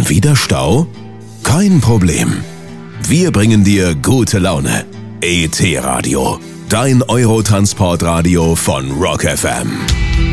Schon wieder Stau? Kein Problem. Wir bringen dir gute Laune. ET Radio, dein Eurotransportradio von Rock FM.